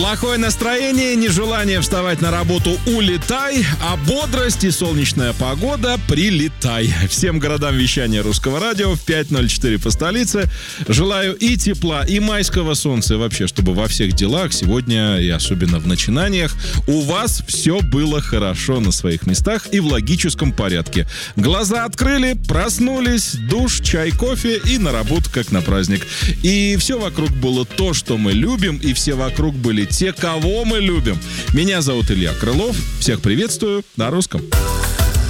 Плохое настроение, нежелание вставать на работу — улетай, а бодрость и солнечная погода — прилетай. Всем городам вещания Русского радио в 5:04 по столице желаю и тепла, и майского солнца, и вообще, чтобы во всех делах сегодня, и особенно в начинаниях, у вас все было хорошо на своих местах и в логическом порядке. Глаза открыли, проснулись, душ, чай, кофе и на работу, как на праздник. И все вокруг было то, что мы любим, и все вокруг были те, кого мы любим. Меня зовут Илья Крылов. Всех приветствую на русском.